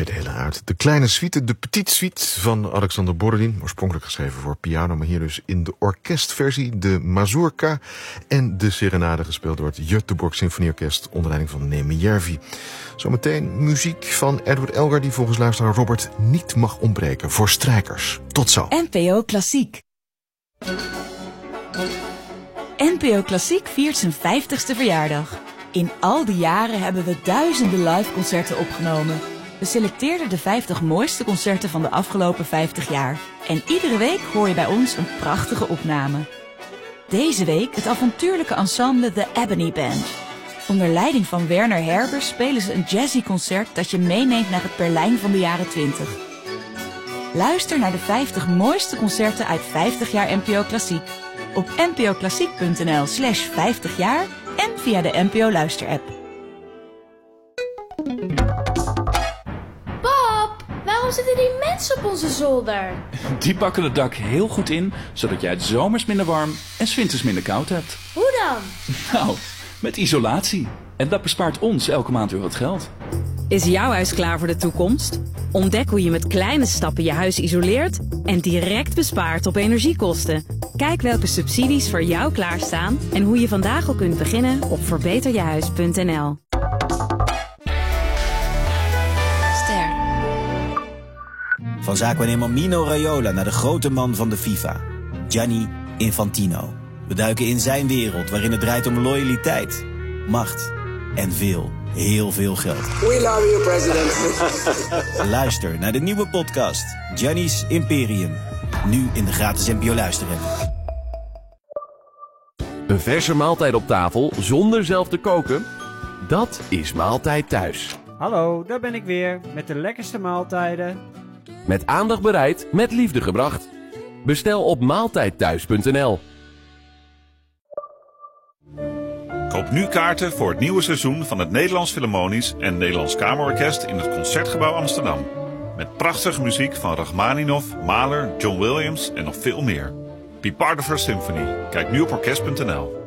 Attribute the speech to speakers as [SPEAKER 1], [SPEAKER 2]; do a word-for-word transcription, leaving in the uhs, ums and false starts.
[SPEAKER 1] tweede uit. De kleine suite, de petite suite van Alexander Borodin. Oorspronkelijk geschreven voor piano, maar hier dus in de orkestversie. De mazurka en de serenade gespeeld door het Göteborg Symfonieorkest onder leiding van Neeme Järvi. Zometeen muziek van Edward Elgar die volgens luisteraar Robert niet mag ontbreken voor strijkers. Tot zo.
[SPEAKER 2] N P O Klassiek. N P O Klassiek viert zijn vijftigste verjaardag. In al die jaren hebben we duizenden liveconcerten opgenomen. We selecteerden de vijftig mooiste concerten van de afgelopen vijftig jaar. En iedere week hoor je bij ons een prachtige opname. Deze week het avontuurlijke ensemble The Ebony Band. Onder leiding van Werner Herbers spelen ze een jazzy concert dat je meeneemt naar het Berlijn van de jaren twintig. Luister naar de vijftig mooiste concerten uit vijftig jaar N P O Klassiek. Op npoklassiek.nl slash vijftig jaar en via de N P O luisterapp.
[SPEAKER 3] Pap, waarom zitten die mensen op onze zolder?
[SPEAKER 4] Die pakken het dak heel goed in, zodat jij het zomers minder warm en 's winters minder koud hebt.
[SPEAKER 3] Hoe dan?
[SPEAKER 4] Nou, met isolatie. En dat bespaart ons elke maand weer wat geld.
[SPEAKER 5] Is jouw huis klaar voor de toekomst? Ontdek hoe je met kleine stappen je huis isoleert en direct bespaart op energiekosten. Kijk welke subsidies voor jou klaarstaan en hoe je vandaag al kunt beginnen op verbeterjehuis punt n l.
[SPEAKER 2] Ster.
[SPEAKER 6] Van zaakwaarnemer Mino Raiola naar de grote man van de FIFA, Gianni Infantino. We duiken in zijn wereld waarin het draait om loyaliteit, macht en veel, heel veel geld.
[SPEAKER 7] We love you, president.
[SPEAKER 6] Luister naar de nieuwe podcast Gianni's Imperium. Nu in de gratis N P O luisterapp.
[SPEAKER 8] Een verse maaltijd op tafel zonder zelf te koken? Dat is Maaltijd Thuis.
[SPEAKER 9] Hallo, daar ben ik weer met de lekkerste maaltijden.
[SPEAKER 8] Met aandacht bereid, met liefde gebracht. Bestel op maaltijdthuis punt n l.
[SPEAKER 10] Koop nu kaarten voor het nieuwe seizoen van het Nederlands Philharmonisch en Nederlands Kamerorkest in het Concertgebouw Amsterdam. Met prachtige muziek van Rachmaninov, Mahler, John Williams en nog veel meer. Be part of our symphony. Kijk nu op orkest punt n l.